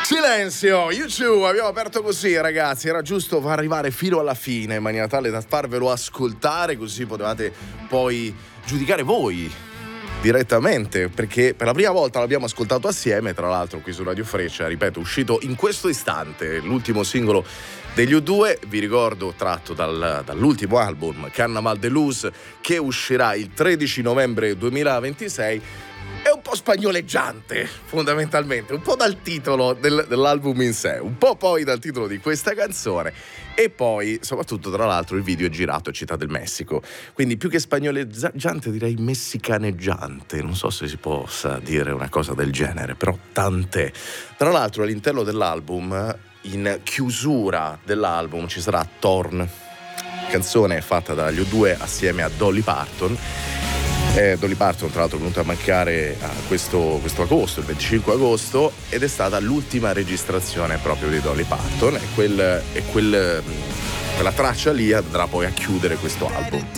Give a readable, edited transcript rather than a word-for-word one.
Silenzio, YouTube, abbiamo aperto così ragazzi, era giusto far arrivare fino alla fine in maniera tale da farvelo ascoltare, così potevate poi giudicare voi direttamente, perché per la prima volta l'abbiamo ascoltato assieme, tra l'altro qui su Radio Freccia, ripeto, uscito in questo istante, l'ultimo singolo degli U2, vi ricordo tratto dall'ultimo album Carnaval de Luz, che uscirà il 13 novembre 2026. È un po' spagnoleggiante, fondamentalmente, un po' dal titolo dell'album in sé, un po' poi dal titolo di questa canzone, e poi, soprattutto, tra l'altro, il video è girato a Città del Messico. Quindi, più che spagnoleggiante, direi messicaneggiante. Non so se si possa dire una cosa del genere, però tant'è. Tra l'altro, all'interno dell'album, in chiusura dell'album, ci sarà Torn, canzone fatta dagli U2 assieme a Dolly Parton. Dolly Parton tra l'altro è venuta a mancare a questo agosto, il 25 agosto, ed è stata l'ultima registrazione proprio di Dolly Parton, e quella traccia lì andrà poi a chiudere questo album.